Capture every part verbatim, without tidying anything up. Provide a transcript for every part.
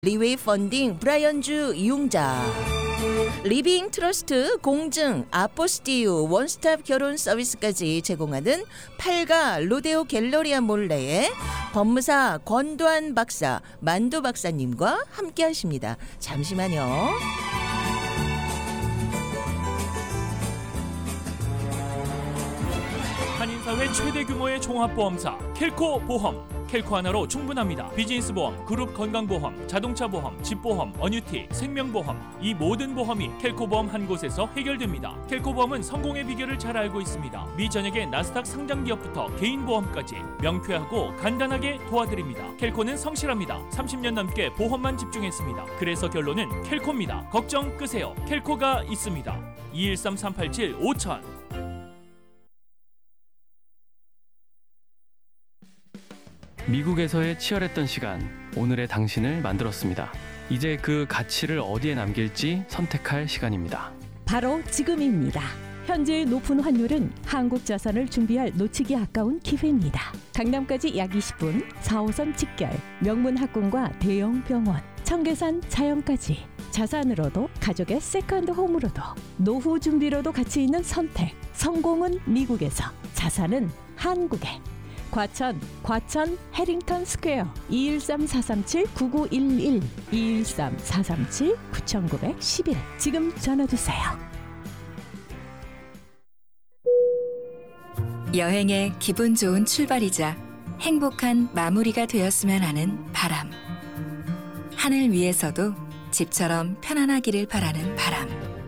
리웨이 펀딩 브라이언주 이용자, 리빙 트러스트 공증 아포스티유 원스톱 결혼 서비스까지 제공하는 팔가 로데오 갤러리아 몰래의 법무사 권도한 박사, 만두 박사님과 함께 하십니다. 잠시만요. 한인사회 최대 규모의 종합보험사 켈코 보험. 켈코 하나로 충분합니다. 비즈니스 보험, 그룹 건강보험, 자동차 보험, 집보험, 어뉴티, 생명보험, 이 모든 보험이 켈코 보험 한 곳에서 해결됩니다. 켈코 보험은 성공의 비결을 잘 알고 있습니다. 미전액의 나스닥 상장 기업부터 개인 보험까지 명쾌하고 간단하게 도와드립니다. 켈코는 성실합니다. 삼십 년 넘게 보험만 집중했습니다. 그래서 결론은 켈코입니다. 걱정 끄세요. 켈코가 있습니다. 이일삼 삼팔칠 오천. 미국에서의 치열했던 시간, 오늘의 당신을 만들었습니다. 이제 그 가치를 어디에 남길지 선택할 시간입니다. 바로 지금입니다. 현재의 높은 환율은 한국 자산을 준비할 놓치기 아까운 기회입니다. 강남까지 약 이십 분, 사 호선 직결, 명문 학군과 대형 병원, 청계산 자연까지. 자산으로도 가족의 세컨드 홈으로도 노후 준비로도 가치 있는 선택. 성공은 미국에서, 자산은 한국에. 과천, 과천 해링턴 스퀘어 이일삼 사삼칠 구구일일 이일삼 사삼칠 구구일일 지금 전화주세요. 여행의 기분 좋은 출발이자 행복한 마무리가 되었으면 하는 바람. 하늘 위에서도 집처럼 편안하기를 바라는 바람.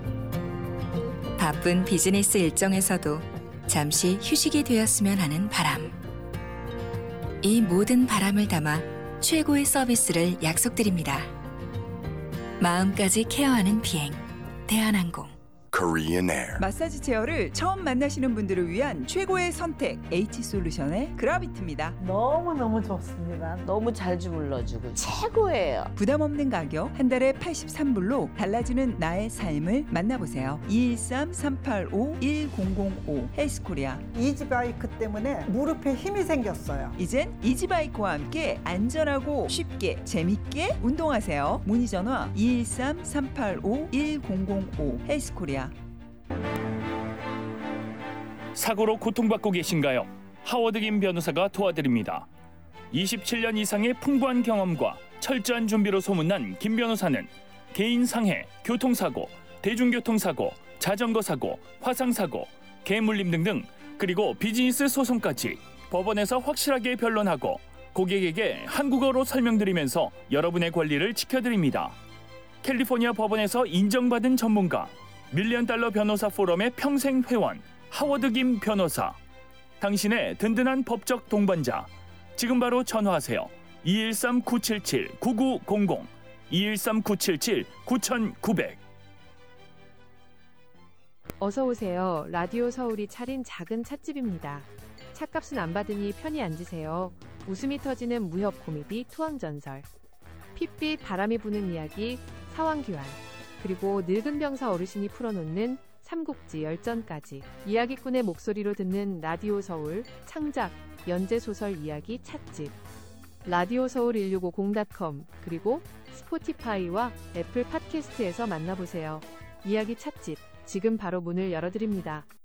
바쁜 비즈니스 일정에서도 잠시 휴식이 되었으면 하는 바람. 이 모든 바람을 담아 최고의 서비스를 약속드립니다. 마음까지 케어하는 비행, 대한항공. Korean Air. 마사지 체어를 처음 만나시는 분들을 위한 최고의 선택, H솔루션의 그라비트입니다. 너무너무 좋습니다. 너무 잘 주물러주고 최고예요. 부담 없는 가격, 한 달에 팔십삼 불로 달라지는 나의 삶을 만나보세요. 이일삼 삼팔오 일공공오 헬스코리아. 이지바이크 때문에 무릎에 힘이 생겼어요. 이젠 이지바이크와 함께 안전하고 쉽게 재밌게 운동하세요. 문의 전화 이일삼 삼팔오 일공공오 헬스코리아. 사고로 고통받고 계신가요? 하워드 김 변호사가 도와드립니다. 이십칠 년 이상의 풍부한 경험과 철저한 준비로 소문난 김 변호사는 개인 상해, 교통사고, 대중교통사고, 자전거 사고, 화상사고, 개물림 등등, 그리고 비즈니스 소송까지 법원에서 확실하게 변론하고 고객에게 한국어로 설명드리면서 여러분의 권리를 지켜드립니다. 캘리포니아 법원에서 인정받은 전문가, 밀리언 달러 변호사 포럼의 평생 회원 하워드 김 변호사. 당신의 든든한 법적 동반자. 지금 바로 전화하세요. 이일삼 구칠칠 구구공공 이일삼 구칠칠 구구공공. 어서 오세요. 라디오 서울이 차린 작은 찻집입니다. 찻값은 안 받으니 편히 앉으세요. 웃음이 터지는 무협 코미디 투항전설, 핏빛 바람이 부는 이야기 사왕규환, 그리고 늙은 병사 어르신이 풀어놓는 삼국지 열전까지 이야기꾼의 목소리로 듣는 라디오 서울 창작 연재소설 이야기 찻집. 라디오 서울 일육오공 닷컴 그리고 스포티파이와 애플 팟캐스트에서 만나보세요. 이야기 찻집 지금 바로 문을 열어드립니다.